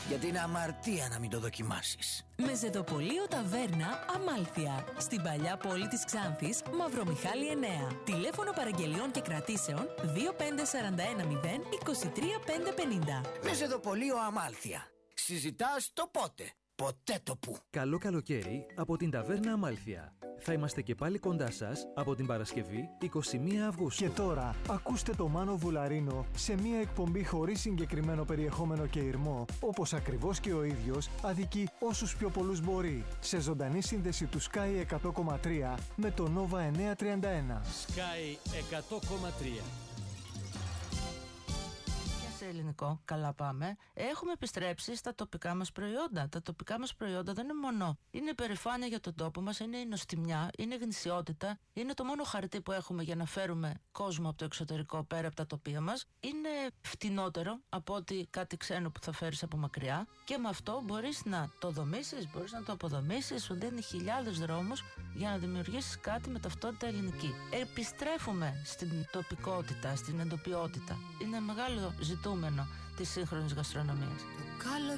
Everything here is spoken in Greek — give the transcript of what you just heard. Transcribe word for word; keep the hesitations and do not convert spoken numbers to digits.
Γιατί είναι αμαρτία να μην το δοκιμάσεις. Μεζεδοπολείο Ταβέρνα Αμάλθεια. Στην παλιά πόλη της Ξάνθης, Μαυρομιχάλη εννέα. Τηλέφωνο παραγγελιών και κρατήσεων δύο πέντε τέσσερα ένα μηδέν είκοσι τρία πεντακόσια πενήντα. Μεζεδοπολείο Αμάλθεια. Συζητάς το πότε, ποτέ το που. Καλό καλοκαίρι από την Ταβέρνα Αμάλθεια. Θα είμαστε και πάλι κοντά σας από την Παρασκευή εικοστή πρώτη Αυγούστου. Και τώρα ακούστε το Μάνο Βουλαρίνο σε μια εκπομπή χωρίς συγκεκριμένο περιεχόμενο και ηρμό, όπως ακριβώς και ο ίδιος αδικεί όσους πιο πολλούς μπορεί, σε ζωντανή σύνδεση του Sky εκατό κόμμα τρία με το Nova εννιακόσια τριάντα ένα. Sky εκατό κόμμα τρία. Σε ελληνικό, καλά πάμε. Έχουμε επιστρέψει στα τοπικά μας προϊόντα. Τα τοπικά μας προϊόντα δεν είναι μόνο. Είναι υπερηφάνεια για τον τόπο μας, είναι η νοστιμιά, είναι γνησιότητα, είναι το μόνο χαρτί που έχουμε για να φέρουμε κόσμο από το εξωτερικό πέρα από τα τοπία μας. Είναι φτηνότερο από ότι κάτι ξένο που θα φέρεις από μακριά και με αυτό μπορείς να το δομήσεις, μπορείς να το αποδομήσεις, σου δίνει χιλιάδες δρόμους για να δημιουργήσεις κάτι με ταυτότητα ελληνική. Επιστρέφουμε στην τοπικότητα, στην εντοπιότητα. Είναι μεγάλο ζητούμενο της σύγχρονης γαστρονομίας. Το καλοκαίρι